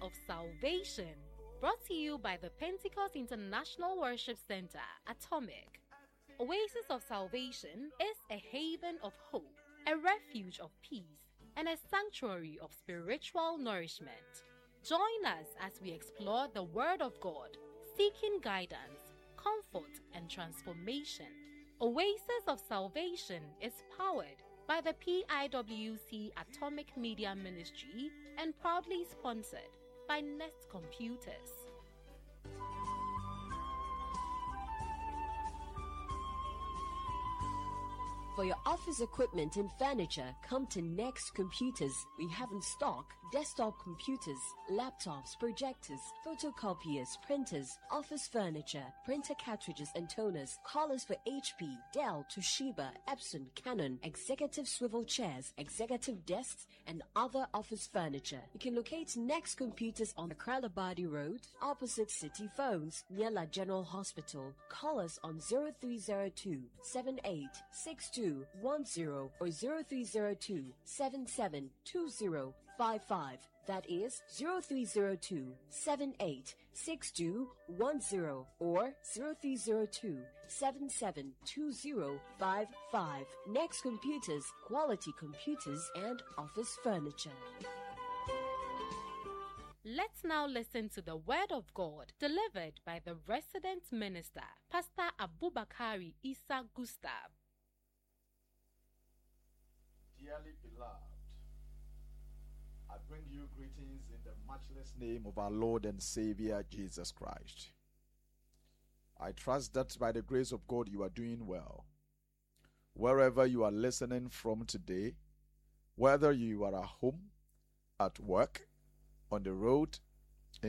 of Salvation, brought to you by the Pentecost International Worship Center, Atomic. Oasis of Salvation is a haven of hope, a refuge of peace, and a sanctuary of spiritual nourishment. Join us as we explore the Word of God, seeking guidance, comfort, and transformation. Oasis of Salvation is powered by the PIWC Atomic Media Ministry and proudly sponsored by Nest Computers. For your office equipment and furniture, come to Next Computers. We have in stock desktop computers, laptops, projectors, photocopiers, printers, office furniture, printer cartridges and toners, collars for HP, Dell, Toshiba, Epson, Canon, executive swivel chairs, executive desks, and other office furniture. You can locate Next Computers on the Kralabadi Road, opposite City Phones, near La General Hospital. Call us on 0302 786210 or 0302 772055. That is 0302 786210 or 0302 772055. Next Computers, quality computers and office furniture. Let's now listen to the Word of God delivered by the resident minister, Pastor Abubakari Isa Gustav. Dearly beloved, I bring you greetings in the matchless name of our Lord and Savior Jesus Christ. I trust that by the grace of God you are doing well. Wherever you are listening from today, whether you are at home, at work, on the road,